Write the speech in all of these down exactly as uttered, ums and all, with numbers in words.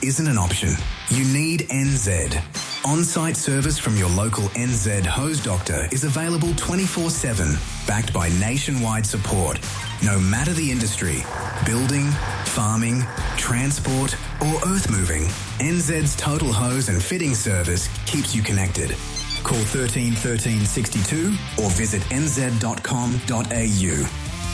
isn't an option. You need N Z. On-site service from your local N Z hose doctor is available twenty-four seven, backed by nationwide support. No matter the industry, building, farming, transport or earth moving, N Z's total hose and fitting service keeps you connected. Call thirteen thirteen sixty-two or visit n z dot com dot a u.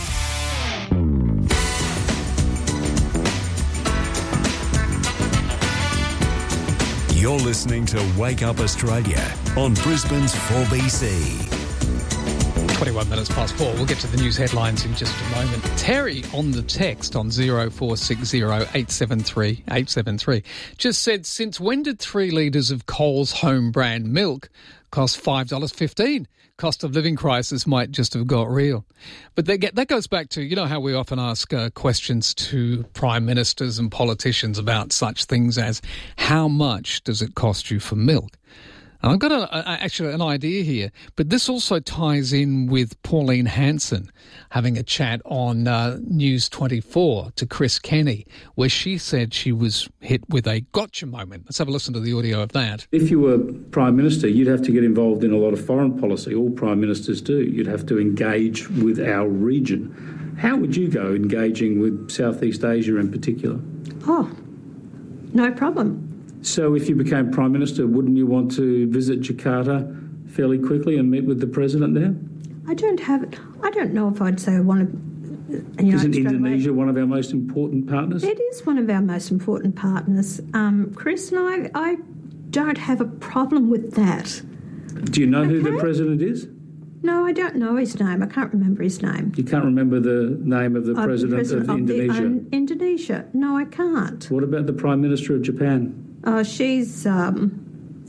You're listening to Wake Up Australia on Brisbane's four B C. twenty-one minutes past four. We'll get to the news headlines in just a moment. Terry on the text on zero four six zero eight seven three eight seven three just said, since when did three litres of Coles home brand milk cost five dollars fifteen? Cost of living crisis might just have got real. But they get, that goes back to, you know, how we often ask uh, questions to prime ministers and politicians about such things as, how much does it cost you for milk? And I've got a, a, actually an idea here, but this also ties in with Pauline Hanson having a chat on uh, News twenty-four to Chris Kenny, where she said she was hit with a gotcha moment. Let's have a listen to the audio of that. If you were Prime Minister, you'd have to get involved in a lot of foreign policy. All Prime Ministers do. You'd have to engage with our region. How would you go engaging with Southeast Asia in particular? Oh, no problem. So if you became Prime Minister, wouldn't you want to visit Jakarta fairly quickly and meet with the President there? I don't have, I don't know if I'd say I want to... You know, Isn't Indonesia one of our most important partners? It is one of our most important partners. Um, Chris and I, I don't have a problem with that. Do you know okay. who the President is? No, I don't know his name. I can't remember his name. You can't remember the name of the uh, President, president of, of Indonesia? The, um, Indonesia. No, I can't. What about the Prime Minister of Japan? Oh, she's... Um,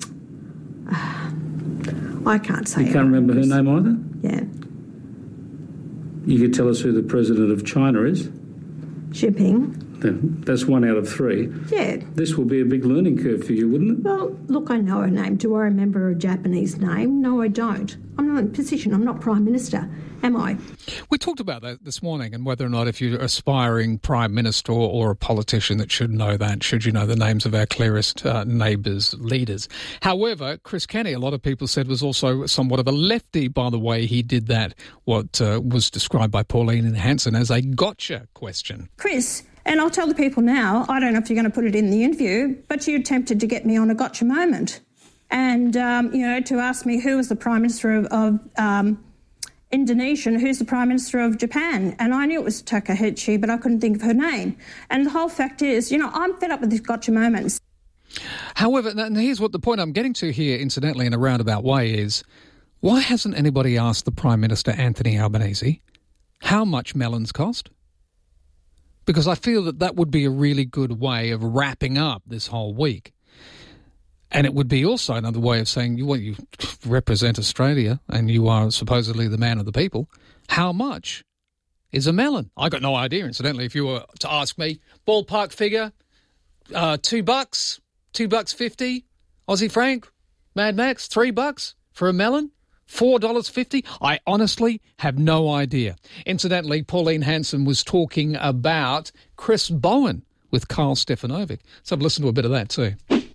I can't say You can't remember her name either? Yeah. You could tell us who the President of China is? Xi Jinping. That's one out of three. Yeah. This will be a big learning curve for you, wouldn't it? Well, look, I know her name. Do I remember her Japanese name? No, I don't. I'm not in a position. I'm not Prime Minister, am I? We talked about that this morning and whether or not if you're aspiring Prime Minister or, or a politician that should know that, should you know the names of our clearest uh, neighbours, leaders. However, Chris Kenny, a lot of people said, was also somewhat of a lefty by the way he did that, what uh, was described by Pauline Hanson as a gotcha question. Chris... And I'll tell the people now, I don't know if you're going to put it in the interview, but you attempted to get me on a gotcha moment. And, um, you know, to ask me who was the Prime Minister of, of um, Indonesia and who's the Prime Minister of Japan. And I knew it was Takaichi, but I couldn't think of her name. And the whole fact is, you know, I'm fed up with these gotcha moments. However, and here's what the point I'm getting to here, incidentally, in a roundabout way is, why hasn't anybody asked the Prime Minister, Anthony Albanese, how much melons cost? Because I feel that that would be a really good way of wrapping up this whole week. And it would be also another way of saying, well, you represent Australia and you are supposedly the man of the people. How much is a melon? I got no idea, incidentally. If you were to ask me, ballpark figure, uh, two bucks, two bucks fifty, Aussie franc, Mad Max, three bucks for a melon? four dollars fifty? I honestly have no idea. Incidentally, Pauline Hanson was talking about Chris Bowen with Carl Stefanovic. So I've listened to a bit of that too.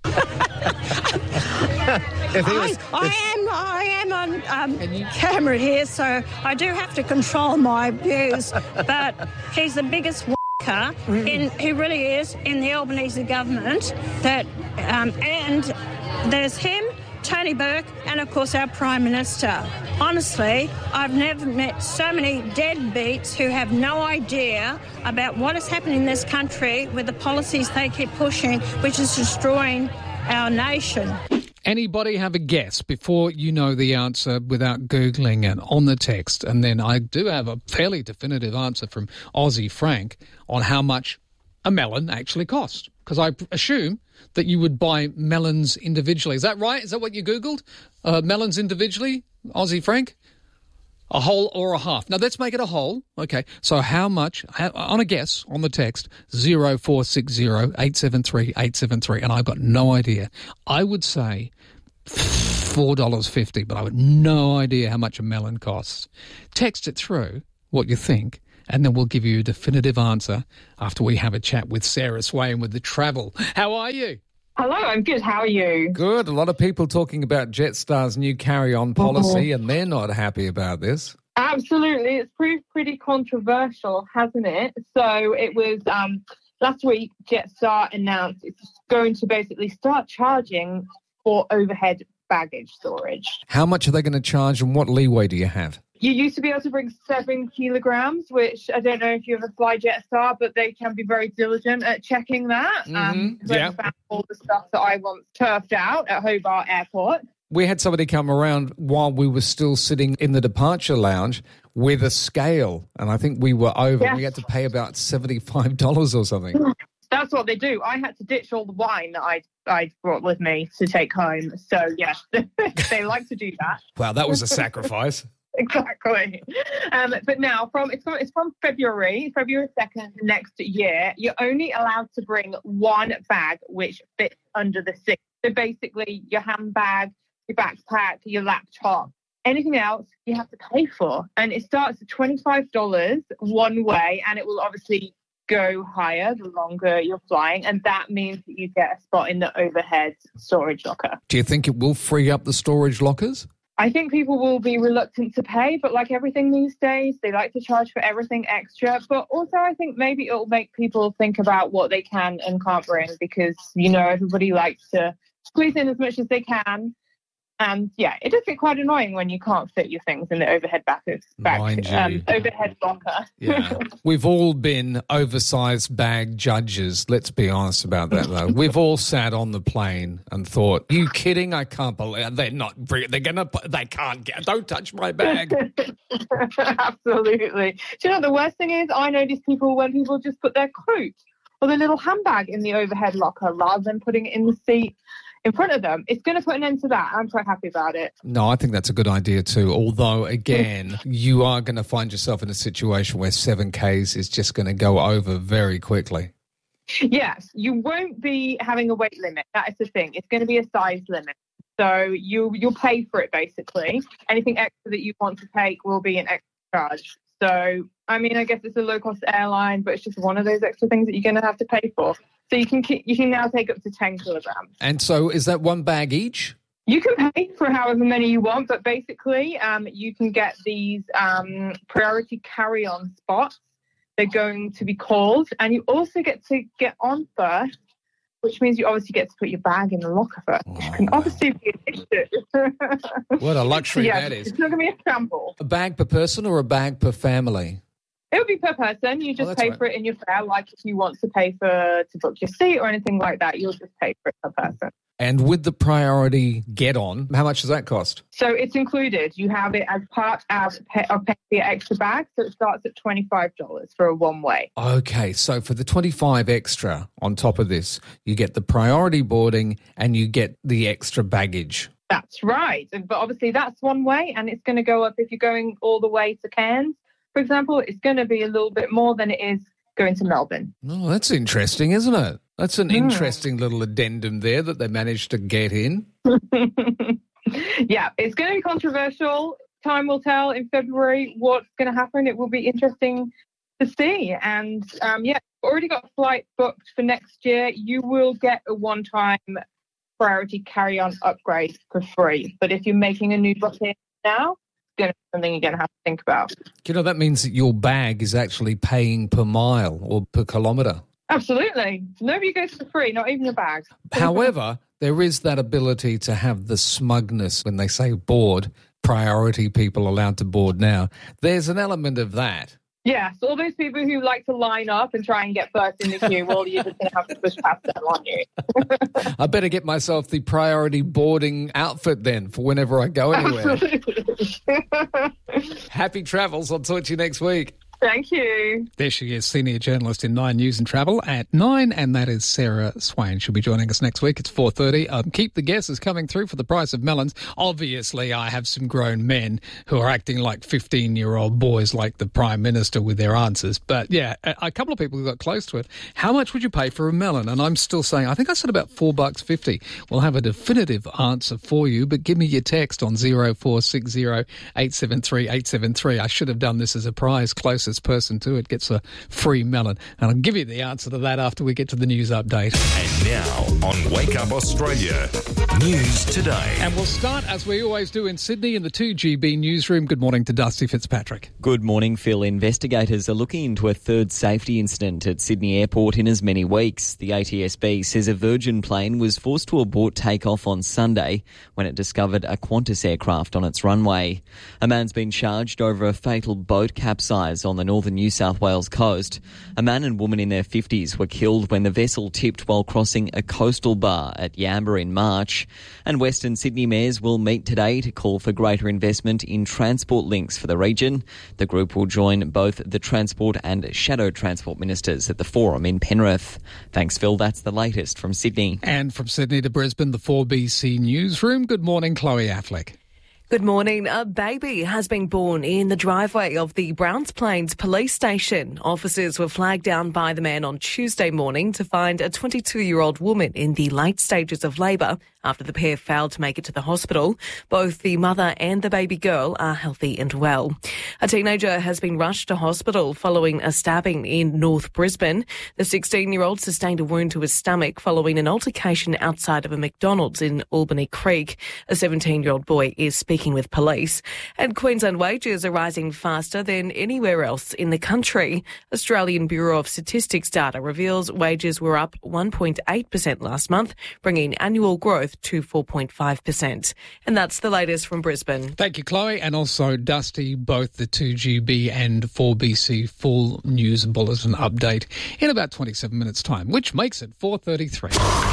if he was, I, I am I am on um, camera here, so I do have to control my views. But he's the biggest w***er, in, he really is, in the Albanese government. That um, and there's him, Tony Burke, and of course our Prime Minister. Honestly, I've never met so many deadbeats who have no idea about what is happening in this country with the policies they keep pushing, which is destroying our nation. Anybody have a guess before you know the answer without Googling it on the text? And then I do have a fairly definitive answer from Aussie Frank on how much a melon actually costs. Because I assume that you would buy melons individually. Is that right? Is that what you Googled? Uh, melons individually, Aussie Frank? A whole or a half? Now, let's make it a whole. Okay, so how much, on a guess, on the text, zero four six zero eight seven three eight seven three, and I've got no idea. I would say four dollars fifty, but I have no idea how much a melon costs. Text it through, what you think, and then we'll give you a definitive answer after we have a chat with Sarah Swain with The Travel. How are you? Hello, I'm good. How are you? Good. A lot of people talking about Jetstar's new carry-on policy, oh. and they're not happy about this. Absolutely. It's proved pretty controversial, hasn't it? So it was um, last week, Jetstar announced it's going to basically start charging for overhead baggage storage. How much are they going to charge, and what leeway do you have? You used to be able to bring seven kilograms, which I don't know if you ever fly Jetstar, but they can be very diligent at checking that. Mm-hmm. Um, yeah. I found all the stuff that I once turfed out at Hobart Airport. We had somebody come around while we were still sitting in the departure lounge with a scale, and I think we were over. Yes. We had to pay about seventy-five dollars or something. That's what they do. I had to ditch all the wine that I'd, I'd brought with me to take home. So, yes, they like to do that. Wow, that was a sacrifice. Exactly. Um, but now, from it's, from it's from February, February second next year, you're only allowed to bring one bag which fits under the seat. So basically, your handbag, your backpack, your laptop, anything else you have to pay for. And it starts at twenty-five dollars one way, and it will obviously go higher the longer you're flying, and that means that you get a spot in the overhead storage locker. Do you think it will free up the storage lockers? I think people will be reluctant to pay, but like everything these days, they like to charge for everything extra. But also I think maybe it'll make people think about what they can and can't bring, because, you know, everybody likes to squeeze in as much as they can. And yeah, it does get quite annoying when you can't fit your things in the overhead back, back um, overhead locker. Yeah. We've all been oversized bag judges. Let's be honest about that, though. We've all sat on the plane and thought, "You kidding? I can't believe they're not. They're gonna. They can't get. Don't touch my bag." Absolutely. Do you know what the worst thing is? I notice people when people just put their coat or their little handbag in the overhead locker rather than putting it in the seat in front of them. It's going to put an end to that. I'm quite happy about it. No, I think that's a good idea too. Although, again, you are going to find yourself in a situation where seven Ks is just going to go over very quickly. Yes, you won't be having a weight limit. That is the thing. It's going to be a size limit. So you, you'll pay for it, basically. Anything extra that you want to take will be an extra charge. So, I mean, I guess it's a low-cost airline, but it's just one of those extra things that you're going to have to pay for. So you can you can now take up to ten kilograms. And so is that one bag each? You can pay for however many you want, but basically um, you can get these um, priority carry-on spots. They're going to be called, and you also get to get on first, which means you obviously get to put your bag in the locker first, which can obviously be an issue. What a luxury yeah, that is. It's not going to be a trample. A bag per person or a bag per family? It would be per person. You just oh, pay right. for it in your fare. Like if you want to pay for to book your seat or anything like that, you'll just pay for it per person. And with the priority get-on, how much does that cost? So it's included. You have it as part of paying for your extra bag. So it starts at twenty-five dollars for a one-way. Okay, so for the twenty-five extra on top of this, you get the priority boarding and you get the extra baggage. That's right. But obviously that's one way, and it's going to go up if you're going all the way to Cairns. For example, it's going to be a little bit more than it is going to Melbourne. Oh, that's interesting, isn't it? That's an mm. interesting little addendum there that they managed to get in. Yeah, it's going to be controversial. Time will tell in February what's going to happen. It will be interesting to see. And um, yeah, already got a flight booked for next year. You will get a one-time priority carry-on upgrade for free. But if you're making a new booking now, going to be something you're going to have to think about. You know, that means that your bag is actually paying per mile or per kilometre. Absolutely. Nobody goes for free, not even your bag. However, there is that ability to have the smugness when they say board, priority people allowed to board now. There's an element of that. Yes, all those people who like to line up and try and get first in the queue, well, you're just going to have to push past them, aren't you? I better get myself the priority boarding outfit then for whenever I go anywhere. Absolutely. Happy travels. I'll talk to you next week. Thank you. There she is, senior journalist in Nine News and Travel at nine, and that is Sarah Swain. She'll be joining us next week. It's four thirty. Um, keep the guesses coming through for the price of melons. Obviously, I have some grown men who are acting like fifteen-year-old boys like the Prime Minister with their answers. But, yeah, a, a couple of people who got close to it. How much would you pay for a melon? And I'm still saying, I think I said about four bucks fifty. We'll have a definitive answer for you, but give me your text on zero four six zero eight seven three eight seven three. I should have done this as a prize closest closest person to it gets a free melon. And I'll give you the answer to that after we get to the news update. And now on Wake Up Australia, News Today. And we'll start, as we always do, in Sydney in the two G B newsroom. Good morning to Dusty Fitzpatrick. Good morning, Phil. Investigators are looking into a third safety incident at Sydney Airport in as many weeks. The A T S B says a Virgin plane was forced to abort takeoff on Sunday when it discovered a Qantas aircraft on its runway. A man's been charged over a fatal boat capsize on the northern New South Wales coast. A man and woman in their fifties were killed when the vessel tipped while crossing a coastal bar at Yamba in March. And Western Sydney mayors will meet today to call for greater investment in transport links for the region. The group will join both the Transport and Shadow Transport Ministers at the forum in Penrith. Thanks, Phil. That's the latest from Sydney. And from Sydney to Brisbane, the four B C newsroom. Good morning, Chloe Affleck. Good morning. A baby has been born in the driveway of the Browns Plains police station. Officers were flagged down by the man on Tuesday morning to find a twenty-two-year-old woman in the late stages of labour after the pair failed to make it to the hospital. Both the mother and the baby girl are healthy and well. A teenager has been rushed to hospital following a stabbing in North Brisbane. The sixteen-year-old sustained a wound to his stomach following an altercation outside of a McDonald's in Albany Creek. A seventeen-year-old boy is speaking with police. And Queensland wages are rising faster than anywhere else in the country. Australian Bureau of Statistics data reveals wages were up one point eight percent last month, bringing annual growth to four point five percent. And that's the latest from Brisbane. Thank you, Chloe, and also Dusty, both the two G B and four B C full news bulletin update in about twenty-seven minutes' time, which makes it four thirty-three.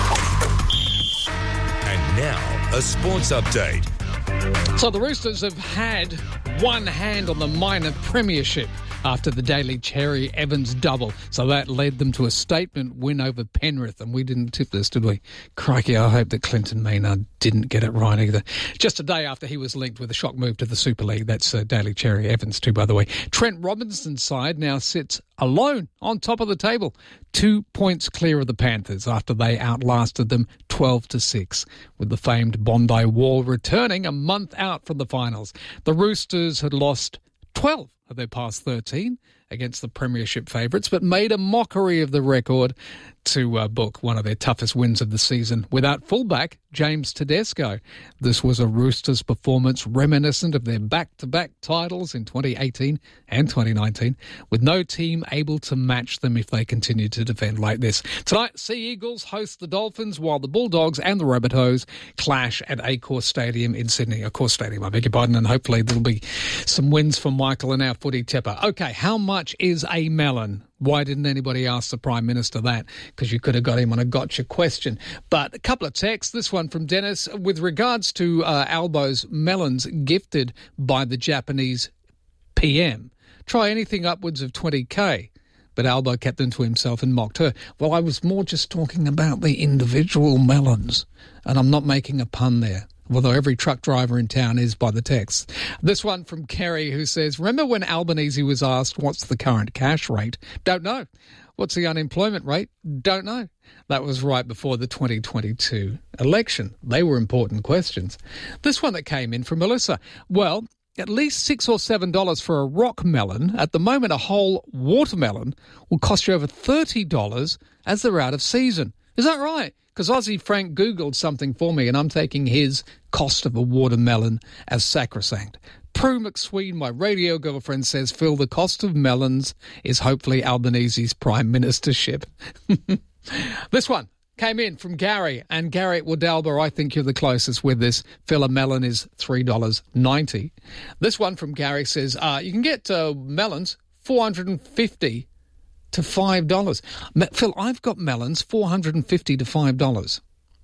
And now, a sports update. So the Roosters have had one hand on the minor premiership after the Daly Cherry Evans double. So that led them to a statement win over Penrith. And we didn't tip this, did we? Crikey, I hope that Clinton Maynard didn't get it right either. Just a day after he was linked with a shock move to the Super League. That's uh, Daly Cherry Evans too, by the way. Trent Robinson's side now sits alone on top of the table, two points clear of the Panthers after they outlasted them twelve to six, with the famed Bondi Wall returning a month out from the finals. The Roosters had lost twelve of their past thirteen against the premiership favourites, but made a mockery of the record to uh, book one of their toughest wins of the season without fullback James Tedesco. This was a Roosters performance reminiscent of their back-to-back titles in twenty eighteen and twenty nineteen, with no team able to match them if they continue to defend like this. Tonight, Sea Eagles host the Dolphins, while the Bulldogs and the Rabbitohs clash at Accor Stadium in Sydney. Accor Stadium, I beg your pardon, and hopefully there'll be some wins for Michael and our footy tipper. Okay, how much is a melon? Why didn't anybody ask the Prime Minister that? Because you could have got him on a gotcha question. But a couple of texts. This one from Dennis. With regards to uh, Albo's melons gifted by the Japanese P M, try anything upwards of twenty K. But Albo kept them to himself and mocked her. Well, I was more just talking about the individual melons. And I'm not making a pun there, although every truck driver in town is by the text. This one from Kerry, who says, remember when Albanese was asked what's the current cash rate? Don't know. What's the unemployment rate? Don't know. That was right before the twenty twenty-two election. They were important questions. This one that came in from Melissa. Well, at least six or seven dollars for a rock melon. At the moment, a whole watermelon will cost you over thirty dollars as they're out of season. Is that right? Because Aussie Frank Googled something for me, and I'm taking his cost of a watermelon as sacrosanct. Prue McSween, my radio girlfriend, says, Phil, the cost of melons is hopefully Albanese's prime ministership. This one came in from Gary, and Gary at Wadalba, I think you're the closest with this. Phil, a melon is three dollars ninety. This one from Gary says, uh, you can get uh, melons four hundred fifty to five dollars. Phil, I've got melons four hundred fifty to five dollars.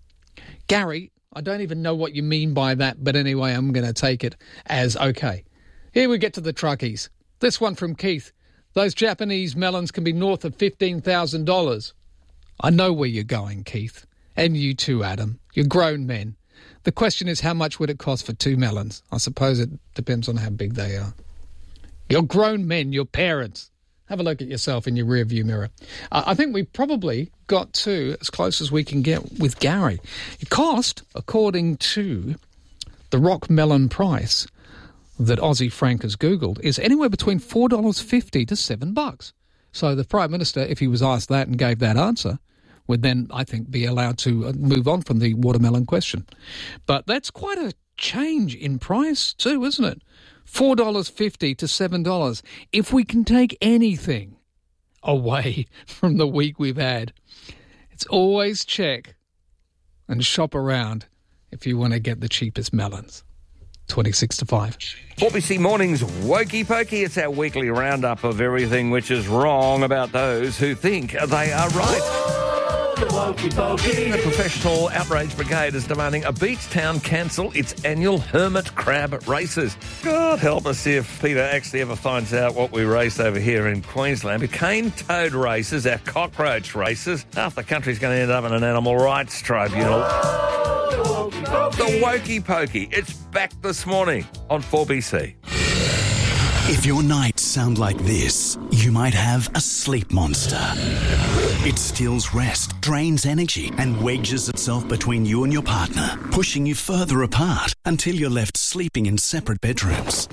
Gary, I don't even know what you mean by that, but anyway, I'm going to take it as okay. Here we get to the truckies. This one from Keith. Those Japanese melons can be north of fifteen thousand dollars. I know where you're going, Keith. And you too, Adam. You're grown men. The question is, how much would it cost for two melons? I suppose it depends on how big they are. You're grown men, you're parents. Have a look at yourself in your rearview mirror. Uh, I think we probably got to as close as we can get with Gary. It cost, according to the rock melon price, that Aussie Frank has Googled is anywhere between four dollars fifty to seven bucks. So the Prime Minister, if he was asked that and gave that answer, would then, I think, be allowed to move on from the watermelon question. But that's quite a change in price too, isn't it? four dollars fifty to seven dollars. If we can take anything away from the week we've had, it's always check and shop around if you want to get the cheapest melons. twenty-six to five. four B C Mornings Wokey Pokey. It's our weekly roundup of everything which is wrong about those who think they are right. Oh, the Wokey Pokey. The Professional Outrage Brigade is demanding a beach town cancel its annual hermit crab races. God help us if Peter actually ever finds out what we race over here in Queensland. The cane toad races, our cockroach races. Half the country's going to end up in an animal rights tribunal. Oh, the Wokey Pokey. It's back this morning on four B C. If your nights sound like this, you might have a sleep monster. It steals rest, drains energy, and wedges itself between you and your partner, pushing you further apart until you're left sleeping in separate bedrooms.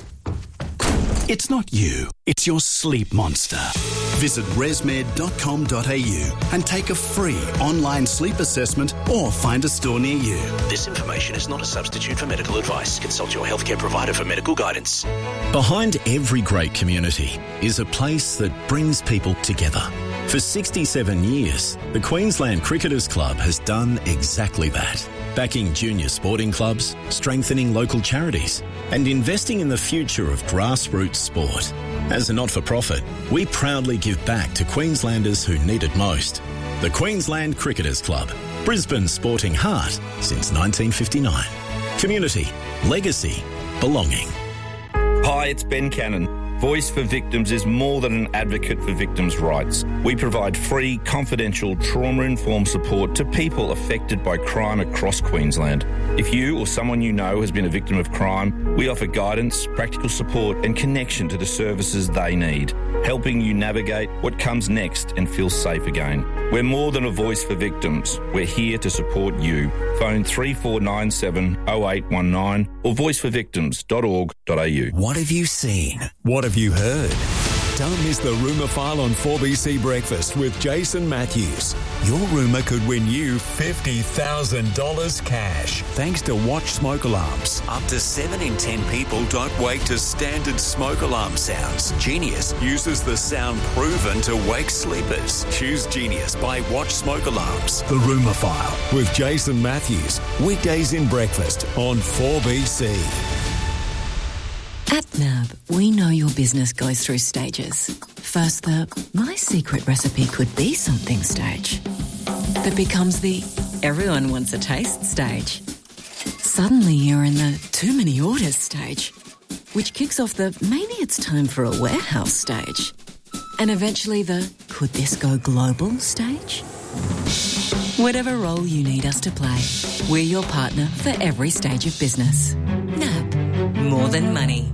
It's not you, it's your sleep monster. Visit resmed dot com dot a u and take a free online sleep assessment or find a store near you. This information is not a substitute for medical advice. Consult your healthcare provider for medical guidance. Behind every great community is a place that brings people together. For sixty-seven years, the Queensland Cricketers Club has done exactly that. Backing junior sporting clubs, strengthening local charities, and investing in the future of grassroots sport. As a not-for-profit, we proudly give back to Queenslanders who need it most. The Queensland Cricketers Club, Brisbane's sporting heart since nineteen fifty-nine. Community, legacy, belonging. Hi, it's Ben Cannon. Voice for Victims is more than an advocate for victims' rights. We provide free, confidential, trauma-informed support to people affected by crime across Queensland. If you or someone you know has been a victim of crime, we offer guidance, practical support and connection to the services they need, helping you navigate what comes next and feel safe again. We're more than a voice for victims. We're here to support you. Phone three four nine seven oh eight one nine or voice for victims dot org dot a u. What have you seen? What have you heard? Don't miss the Rumour File on four B C Breakfast with Jason Matthews. Your rumour could win you fifty thousand dollars cash thanks to Watch Smoke Alarms. Up to seven in ten people don't wake to standard smoke alarm sounds. Genius uses the sound proven to wake sleepers. Choose Genius by Watch Smoke Alarms. The Rumour File with Jason Matthews. Weekdays in breakfast on four B C. At N A B, we know your business goes through stages. First, the my secret recipe could be something stage. That becomes the everyone wants a taste stage. Suddenly you're in the too many orders stage, which kicks off the maybe it's time for a warehouse stage. And eventually the could this go global stage? Whatever role you need us to play, we're your partner for every stage of business. N A B, more than money.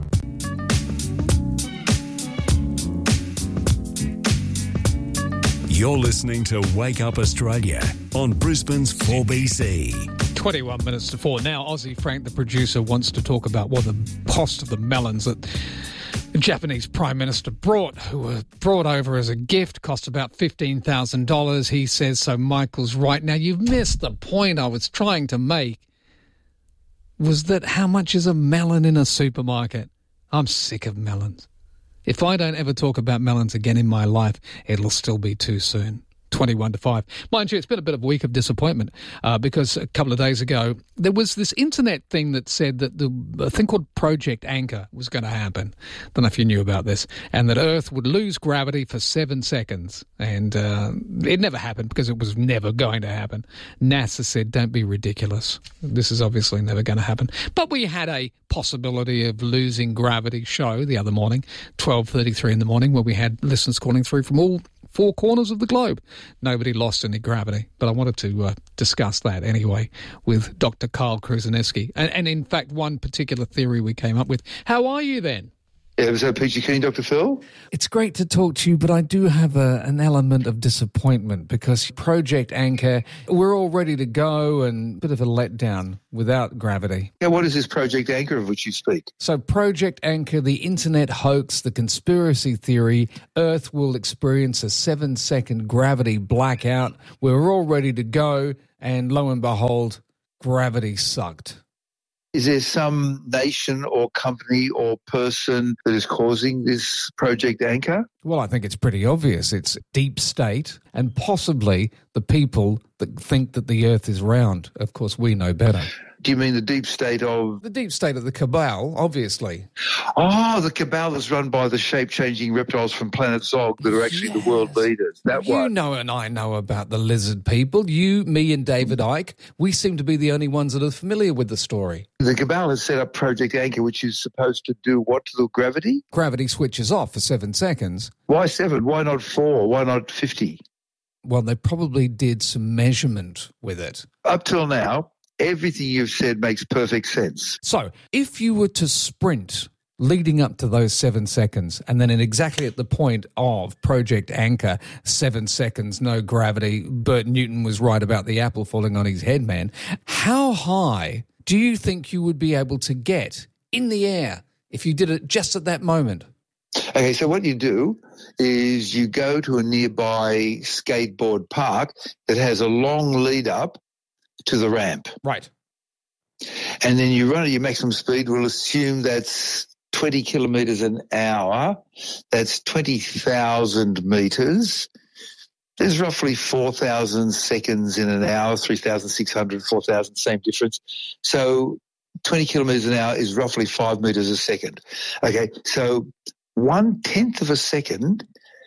You're listening to Wake Up Australia on Brisbane's four B C. twenty-one minutes to four. Now, Aussie Frank, the producer, wants to talk about what the cost of the melons that the Japanese Prime Minister brought, who were brought over as a gift, cost about fifteen thousand dollars. He says, so Michael's right. Now, you've missed the point I was trying to make, was that how much is a melon in a supermarket? I'm sick of melons. If I don't ever talk about melons again in my life, it'll still be too soon. twenty-one to five. Mind you, it's been a bit of a week of disappointment uh, because a couple of days ago there was this internet thing that said that the a thing called Project Anchor was going to happen. Don't know if you knew about this. And that Earth would lose gravity for seven seconds. And uh, it never happened because it was never going to happen. NASA said, don't be ridiculous. This is obviously never going to happen. But we had a possibility of losing gravity show the other morning, twelve thirty-three in the morning, where we had listeners calling through from all four corners of the globe. Nobody lost any gravity, but I wanted to uh, discuss that anyway with Doctor Carl Kruszeneski. And, and in fact, one particular theory we came up with. How are you then? Yeah, so Peachy Keen, Doctor Phil? It's great to talk to you, but I do have a, an element of disappointment because Project Anchor, we're all ready to go and a bit of a letdown without gravity. Yeah, what is this Project Anchor of which you speak? So Project Anchor, the internet hoax, the conspiracy theory, Earth will experience a seven-second gravity blackout. We're all ready to go, and lo and behold, gravity sucked. Is there some nation or company or person that is causing this Project Anchor? Well, I think it's pretty obvious. It's deep state and possibly the people that think that the Earth is round. Of course, we know better. Do you mean the deep state of... The deep state of the cabal, obviously. Oh, the cabal is run by the shape-changing reptiles from planet Zog that are actually yes. the world leaders. That you one. You know and I know about the lizard people. You, me and David Icke, we seem to be the only ones that are familiar with the story. The cabal has set up Project Anchor, which is supposed to do what to the gravity? Gravity switches off for seven seconds. Why seven? Why not four? Why not fifty? Well, they probably did some measurement with it. Up till now, everything you've said makes perfect sense. So, if you were to sprint leading up to those seven seconds and then in exactly at the point of Project Anchor, seven seconds, no gravity, Bert Newton was right about the apple falling on his head, man, how high do you think you would be able to get in the air if you did it just at that moment? Okay, so what you do is you go to a nearby skateboard park that has a long lead up to the ramp. Right. And then you run at your maximum speed. We'll assume that's twenty kilometres an hour. That's twenty thousand metres. There's roughly four thousand seconds in an hour, three thousand six hundred, four thousand, same difference. So twenty kilometres an hour is roughly five metres a second. Okay, so one-tenth of a second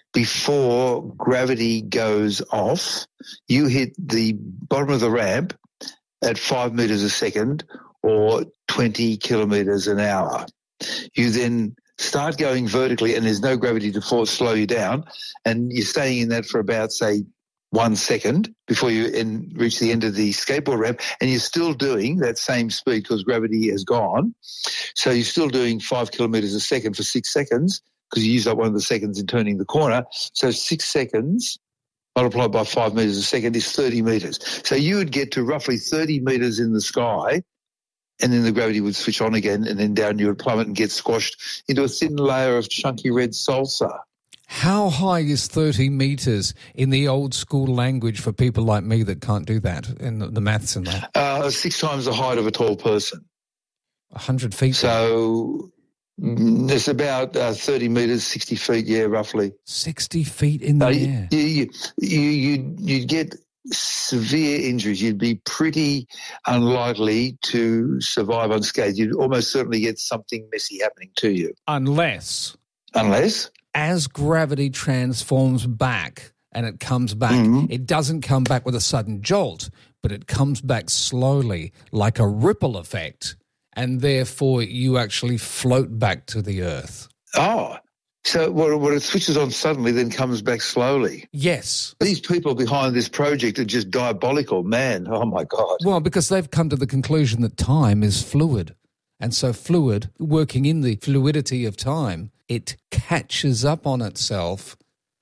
before gravity goes off, you hit the bottom of the ramp at five metres a second or twenty kilometres an hour. You then start going vertically and there's no gravity to force slow you down, and you're staying in that for about, say, one second before you in, reach the end of the skateboard ramp, and you're still doing that same speed because gravity has gone. So you're still doing five kilometres a second for six seconds because you used up one of the seconds in turning the corner. So six seconds multiplied by five metres a second is thirty metres. So you would get to roughly thirty metres in the sky, and then the gravity would switch on again, and then down you would plummet and get squashed into a thin layer of chunky red salsa. How high is thirty metres in the old school language for people like me that can't do that, in the, the maths and that? Uh, six times the height of a tall person. A hundred feet? So it's about uh, thirty metres, sixty feet, yeah, roughly. sixty feet in the uh, air? You, you, you, you'd, you'd get severe injuries. You'd be pretty unlikely to survive unscathed. You'd almost certainly get something messy happening to you. Unless? Unless? As gravity transforms back and it comes back, mm-hmm. it doesn't come back with a sudden jolt, but it comes back slowly like a ripple effect, and therefore you actually float back to the Earth. Oh, so when it switches on suddenly, then comes back slowly. Yes. These people behind this project are just diabolical, man. Oh, my God. Well, because they've come to the conclusion that time is fluid. And so fluid, working in the fluidity of time, it catches up on itself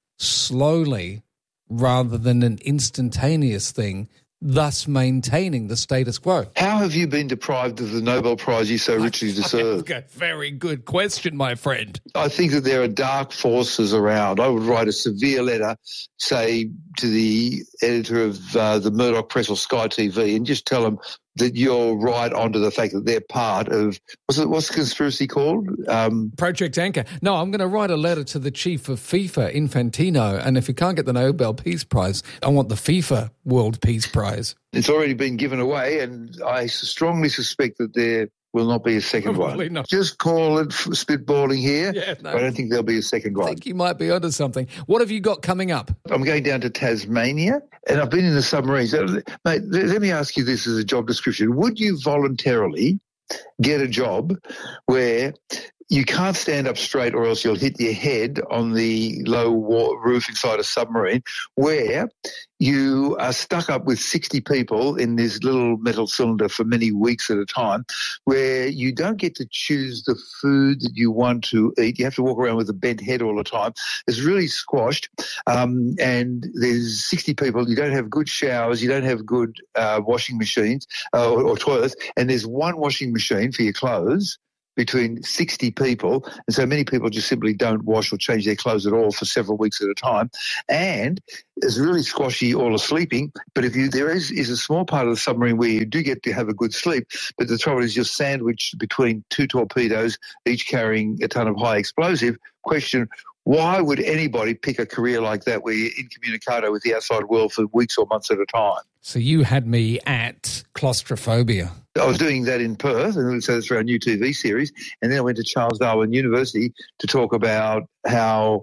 slowly rather than an instantaneous thing, thus maintaining the status quo. How have you been deprived of the Nobel Prize you so richly deserve? Very good question, my friend. I think that there are dark forces around. I would write a severe letter, say, to the editor of uh, the Murdoch Press or Sky T V, and just tell them that you're right onto the fact that they're part of, what's, it, what's the conspiracy called? Um, Project Anchor. No, I'm going to write a letter to the chief of FIFA, Infantino, and if he can't get the Nobel Peace Prize, I want the FIFA World Peace Prize. It's already been given away, and I strongly suspect that there will not be a second Probably one. Not. Just call it spitballing here. Yeah, no. I don't think there'll be a second one. I think you might be onto something. What have you got coming up? I'm going down to Tasmania, and I've been in the submarines. Mate, let me ask you this as a job description. Would you voluntarily get a job where you can't stand up straight or else you'll hit your head on the low wa- roof inside a submarine, where you are stuck up with sixty people in this little metal cylinder for many weeks at a time, where you don't get to choose the food that you want to eat. You have to walk around with a bent head all the time. It's really squashed, um, and there's sixty people. You don't have good showers. You don't have good uh, washing machines uh, or, or toilets, and there's one washing machine for your clothes between sixty people, and so many people just simply don't wash or change their clothes at all for several weeks at a time. And it's really squashy, all the sleeping. But if you, there is, is a small part of the submarine where you do get to have a good sleep, but the trouble is you're sandwiched between two torpedoes, each carrying a ton of high explosive. Question, why would anybody pick a career like that where you're incommunicado with the outside world for weeks or months at a time? So you had me at claustrophobia. I was doing that in Perth, and so that's for our new T V series. And then I went to Charles Darwin University to talk about how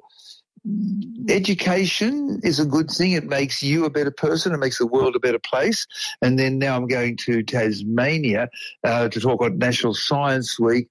education is a good thing. It makes you a better person. It makes the world a better place. And then now I'm going to Tasmania uh, to talk on National Science Week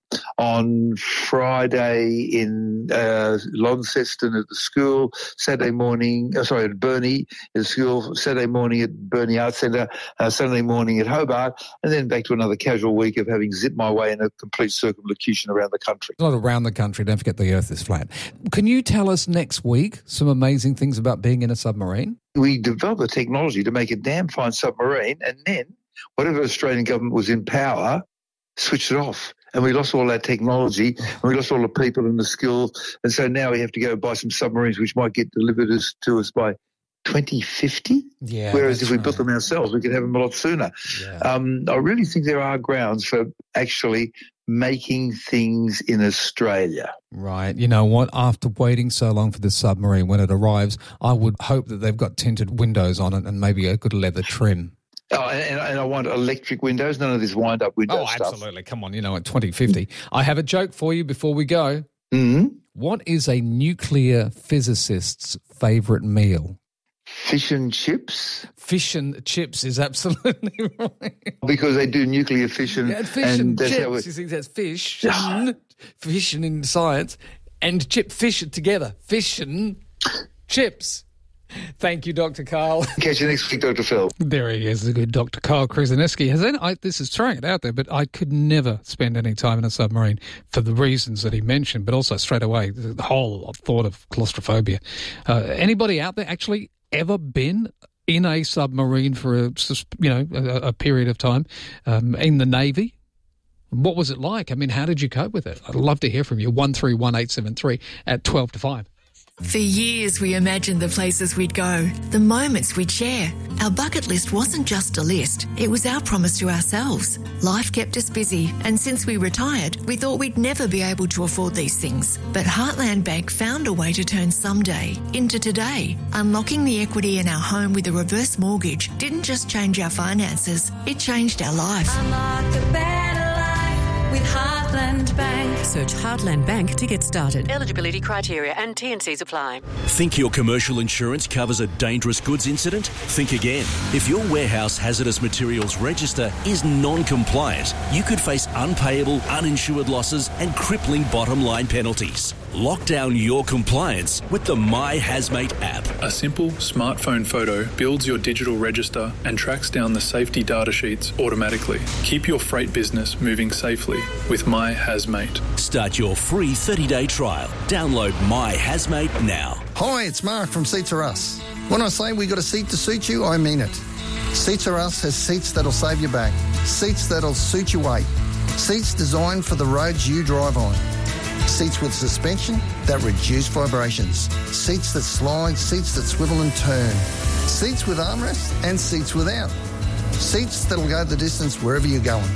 on Friday in uh, Launceston at the school, Saturday morning, oh, sorry, at Burnie at the school, Saturday morning at Burnie Arts Centre, uh, Sunday morning at Hobart, and then back to another casual week of having zipped my way in a complete circumlocution around the country. Not around the country. Don't forget the earth is flat. Can you tell us next week some amazing things about being in a submarine? We developed the technology to make a damn fine submarine, and then whatever Australian government was in power switched it off. And we lost all that technology, and we lost all the people and the skills. And so now we have to go buy some submarines which might get delivered us, to us by twenty fifty. Yeah, Whereas if we right. built them ourselves, we could have them a lot sooner. Yeah. Um, I really think there are grounds for actually making things in Australia. Right. You know what? After waiting so long for this submarine, when it arrives, I would hope that they've got tinted windows on it and maybe a good leather trim. Oh, and, and I want electric windows, none of this wind-up window oh, stuff. absolutely. Come on, you know, at twenty fifty. I have a joke for you before we go. Mm-hmm. What is a nuclear physicist's favourite meal? Fish and chips? Fish and chips is absolutely right. Because they do nuclear fission. Yeah, fish and, and, that's chips. how we... You see, that's fish, and, fish and in science, and chip fish together. Fish and chips. Thank you, Doctor Carl. Catch you next week, Doctor Phil. There he is, the good Doctor Carl Krzyzewski. Has any, I, this is throwing it out there, but I could never spend any time in a submarine for the reasons that he mentioned, but also straight away, the whole thought of claustrophobia. Uh, anybody out there actually ever been in a submarine for a, you know, a, a period of time um, in the Navy? What was it like? I mean, how did you cope with it? I'd love to hear from you. one three one eight seven three at twelve to five. For years, we imagined the places we'd go, the moments we'd share. Our bucket list wasn't just a list, it was our promise to ourselves. Life kept us busy, and since we retired, we thought we'd never be able to afford these things. But Heartland Bank found a way to turn someday into today. Unlocking the equity in our home with a reverse mortgage didn't just change our finances, it changed our life. Unlock a better life with Heartland Bank. Search Heartland Bank to get started. Eligibility criteria and T and Cs apply. Think your commercial insurance covers a dangerous goods incident? Think again. If your warehouse hazardous materials register is non-compliant, you could face unpayable, uninsured losses and crippling bottom line penalties. Lock down your compliance with the My Hazmate app. A simple smartphone photo builds your digital register and tracks down the safety data sheets automatically. Keep your freight business moving safely with My Hazmate. Start your free thirty-day trial. Download My Hazmate now. Hi, it's Mark from Seats Are Us. When I say we got a seat to suit you, I mean it. Seats Are Us has seats that'll save your back, seats that'll suit your weight, seats designed for the roads you drive on. Seats with suspension that reduce vibrations. Seats that slide, seats that swivel and turn. Seats with armrests and seats without. Seats that'll go the distance wherever you're going.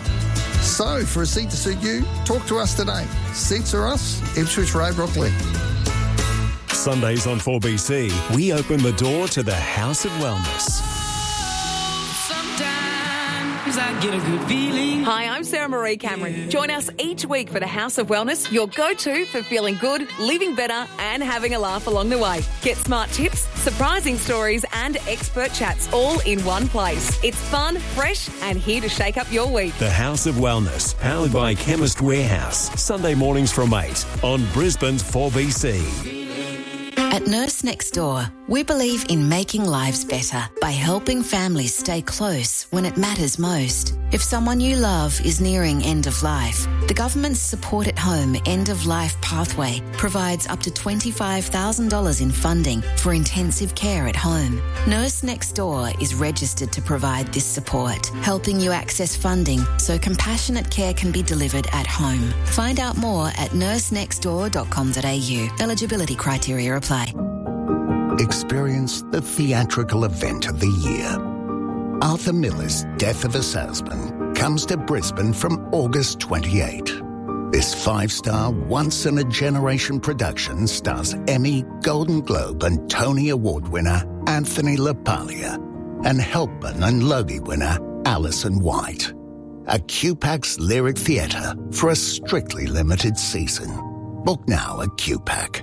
So, for a seat to suit you, talk to us today. Seats Are Us, Ipswich Road, Brooklyn. Sundays on four B C, we open the door to the House of Wellness. Sometimes Sometimes I get a good feeling. Hi, I'm Sarah Marie Cameron. Join us each week for the House of Wellness, your go-to for feeling good, living better and having a laugh along the way. Get smart tips, surprising stories and expert chats all in one place. It's fun, fresh and here to shake up your week. The House of Wellness, powered by Chemist Warehouse. Sunday mornings from eight on Brisbane's four B C. At Nurse Next Door, we believe in making lives better by helping families stay close when it matters most. If someone you love is nearing end of life, the government's Support at Home End of Life Pathway provides up to twenty-five thousand dollars in funding for intensive care at home. Nurse Next Door is registered to provide this support, helping you access funding so compassionate care can be delivered at home. Find out more at nurse next door dot com dot a u. Eligibility criteria apply. Experience the theatrical event of the year. Arthur Miller's Death of a Salesman comes to Brisbane from August twenty-eighth. This five-star, once-in-a-generation production stars Emmy, Golden Globe and Tony Award winner Anthony LaPaglia and Helpman and Logie winner Alison White. A Q PAC's Lyric Theatre for a strictly limited season. Book now at Q PAC.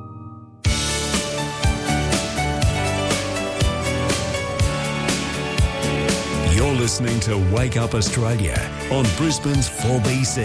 You're listening to Wake Up Australia on Brisbane's four B C.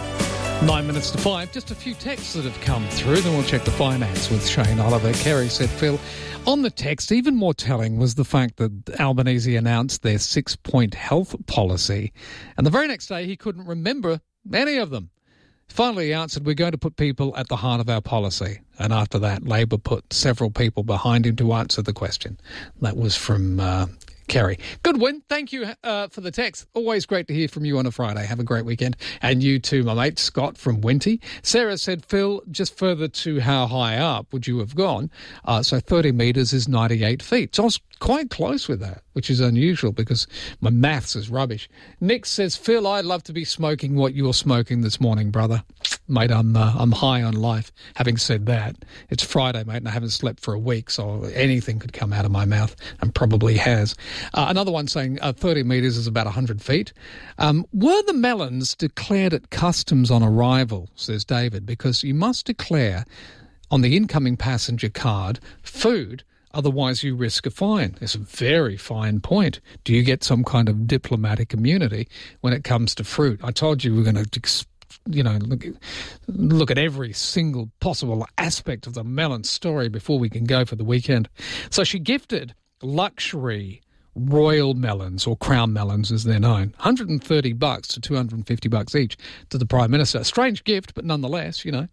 Nine minutes to five. Just a few texts that have come through. Then we'll check the finance with Shane Oliver. Kerry said, Phil, on the text, even more telling was the fact that Albanese announced their six-point health policy. And the very next day, he couldn't remember any of them. Finally, he answered, we're going to put people at the heart of our policy. And after that, Labor put several people behind him to answer the question. That was from uh, Kerry. Good win. Thank you uh, for the text. Always great to hear from you on a Friday. Have a great weekend. And you too, my mate, Scott from Winty. Sarah said, Phil, just further to how high up would you have gone? Uh, so thirty metres is ninety-eight feet. So I was quite close with that, which is unusual because my maths is rubbish. Nick says, Phil, I'd love to be smoking what you're smoking this morning, brother. Mate, I'm uh, I'm high on life. Having said that, it's Friday, mate, and I haven't slept for a week, so anything could come out of my mouth, and probably has. Uh, another one saying uh, thirty metres is about one hundred feet. Um, were the melons declared at customs on arrival, says David, because you must declare on the incoming passenger card food, otherwise you risk a fine. It's a very fine point. Do you get some kind of diplomatic immunity when it comes to fruit? I told you we're going to you know, look, look at every single possible aspect of the melon story before we can go for the weekend. So she gifted luxury royal melons, or crown melons as they're known, one hundred thirty bucks to two hundred fifty bucks each to the Prime Minister. A strange gift, but nonetheless, you know,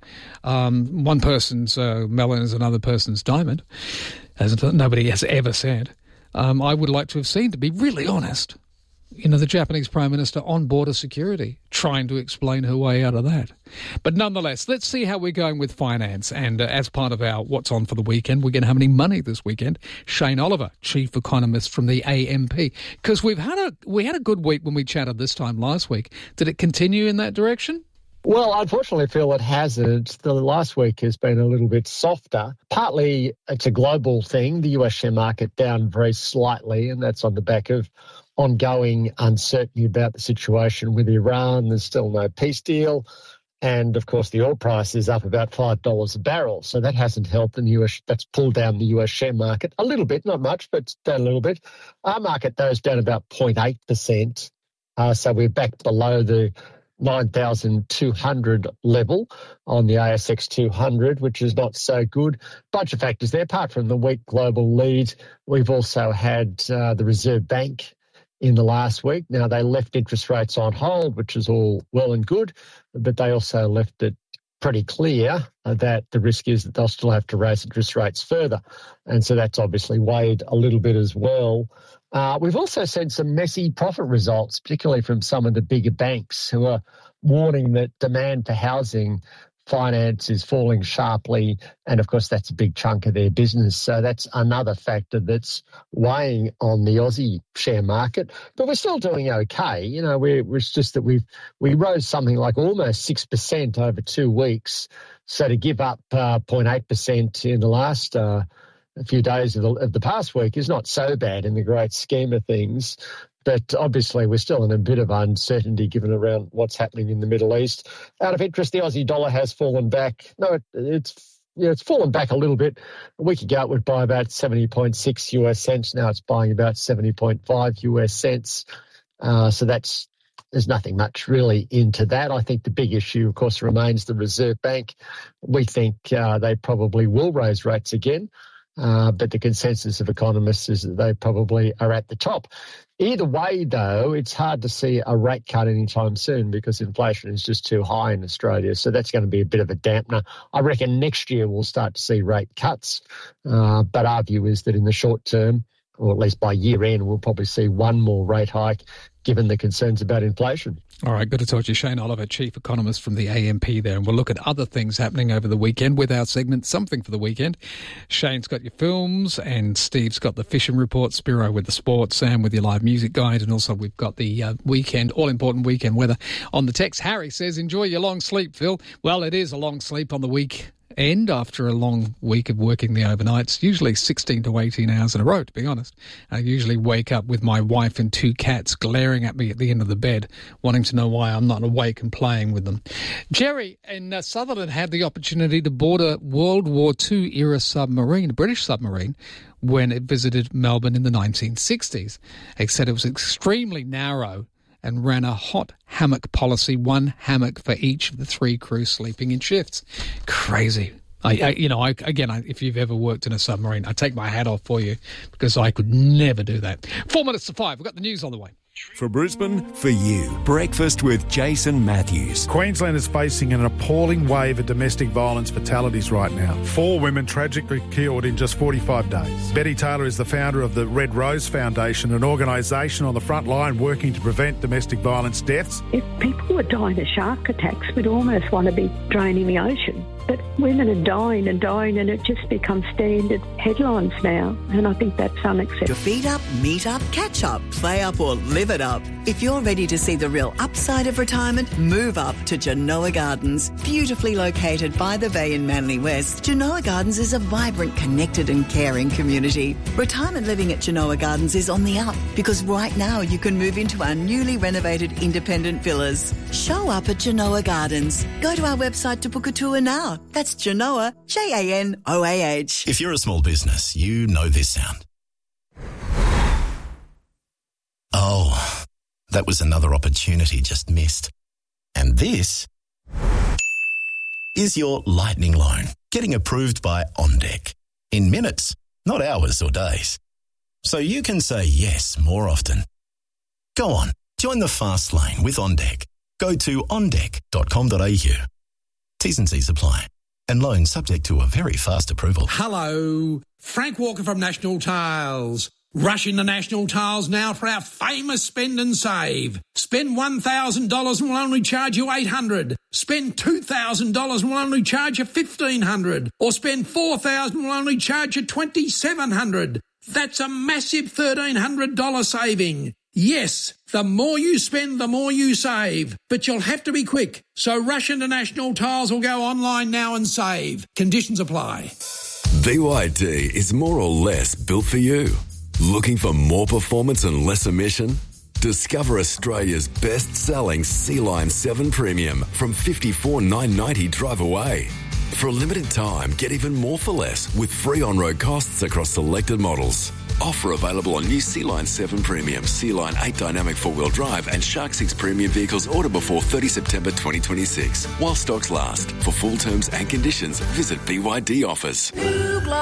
um, one person's uh, melon is another person's diamond, as nobody has ever said. Um, I would like to have seen, to be really honest, you know, the Japanese Prime Minister on border security, trying to explain her way out of that. But nonetheless, let's see how we're going with finance. And uh, as part of our What's On for the Weekend, we're going to have any money this weekend. Shane Oliver, Chief Economist from the A M P. Because we've had a we had a good week when we chatted this time last week. Did it continue in that direction? Well, unfortunately, Phil, it hasn't. The last week has been a little bit softer. Partly it's a global thing. The U S share market down very slightly, and that's on the back of ongoing uncertainty about the situation with Iran. There's still no peace deal. And, of course, the oil price is up about five dollars a barrel. So that hasn't helped the U S. That's pulled down the U S share market a little bit, not much, but down a little bit. Our market, though, is down about zero point eight percent. Uh, so we're back below the nine thousand two hundred level on the A S X two hundred, which is not so good. Bunch of factors there. Apart from the weak global lead, we've also had uh, the Reserve Bank in the last week. Now, they left interest rates on hold, which is all well and good, but they also left it pretty clear that the risk is that they'll still have to raise interest rates further. And so that's obviously weighed a little bit as well. Uh, we've also seen some messy profit results, particularly from some of the bigger banks who are warning that demand for housing finance is falling sharply, and of course that's a big chunk of their business. So that's another factor that's weighing on the Aussie share market. But we're still doing okay. You know, we're, it's just that we've we rose something like almost six percent over two weeks. So to give up uh, zero point eight percent in the last uh, few days of the, of the past week is not so bad in the great scheme of things. But obviously we're still in a bit of uncertainty given around what's happening in the Middle East. Out of interest, the Aussie dollar has fallen back. No, it, it's yeah, it's fallen back a little bit. A week ago it would buy about seventy point six U S cents. Now it's buying about seventy point five U S cents. Uh, so that's there's nothing much really into that. I think the big issue, of course, remains the Reserve Bank. We think uh, they probably will raise rates again. Uh, but the consensus of economists is that they probably are at the top. Either way, though, it's hard to see a rate cut anytime soon because inflation is just too high in Australia. So that's going to be a bit of a dampener. I reckon next year we'll start to see rate cuts. Uh, but our view is that in the short term, or at least by year end, we'll probably see one more rate hike given the concerns about inflation. All right, good to talk to you. Shane Oliver, Chief Economist from the A M P there. And we'll look at other things happening over the weekend with our segment, Something for the Weekend. Shane's got your films and Steve's got the fishing report, Spiro with the sports, Sam with your live music guide, and also we've got the uh, weekend, all-important weekend weather on the text. Harry says, enjoy your long sleep, Phil. Well, it is a long sleep on the week. End after a long week of working the overnights, usually sixteen to eighteen hours in a row, to be honest. I usually wake up with my wife and two cats glaring at me at the end of the bed, wanting to know why I'm not awake and playing with them. Jerry in uh, Sutherland had the opportunity to board a World War Two era submarine, a British submarine, when it visited Melbourne in the nineteen sixties. He said it was extremely narrow and ran a hot hammock policy, one hammock for each of the three crew sleeping in shifts. Crazy. I, I you know, I, again, I, if you've ever worked in a submarine, I take my hat off for you because I could never do that. Four minutes to five. We've got the news on the way. For Brisbane, for you, Breakfast with Jason Matthews. Queensland is facing an appalling wave of domestic violence fatalities right now. Four women tragically killed in just forty-five days. Betty Taylor is the founder of the Red Rose Foundation, an organisation on the front line working to prevent domestic violence deaths. If people were dying of shark attacks, we'd almost want to be draining the ocean. But women are dying and dying, and it just becomes standard headlines now, and I think that's unacceptable. To feed up, meet up, catch up, play up or live it up. If you're ready to see the real upside of retirement, move up to Genoa Gardens. Beautifully located by the bay in Manly West, Genoa Gardens is a vibrant, connected and caring community. Retirement living at Genoa Gardens is on the up because right now you can move into our newly renovated independent villas. Show up at Genoa Gardens. Go to our website to book a tour now. That's Genoa, J A N O A H. If you're a small business, you know this sound. Oh, that was another opportunity just missed. And this is your lightning loan, getting approved by OnDeck. In minutes, not hours or days. So you can say yes more often. Go on, join the fast lane with OnDeck. Go to on deck dot com dot a u. T's and C's apply. And loans subject to a very fast approval. Hello, Frank Walker from National Tiles. Rush into National Tiles now for our famous spend and save. Spend one thousand dollars and we'll only charge you eight hundred dollars. Spend two thousand dollars and we'll only charge you fifteen hundred dollars. Or spend four thousand dollars and we'll only charge you twenty-seven hundred dollars. That's a massive thirteen hundred dollars saving. Yes, the more you spend, the more you save. But you'll have to be quick. So rush into National Tiles or go online now and save. Conditions apply. B Y D is more or less built for you. Looking for more performance and less emission? Discover Australia's best-selling Sea-Line seven Premium from fifty-four thousand nine hundred ninety dollars drive away. For a limited time, get even more for less with free on-road costs across selected models. Offer available on new Sea-Line seven Premium, Sea-Line eight Dynamic four-wheel drive and Shark six Premium vehicles ordered before thirtieth September twenty twenty-six. While stocks last. For full terms and conditions, visit B Y D Offers.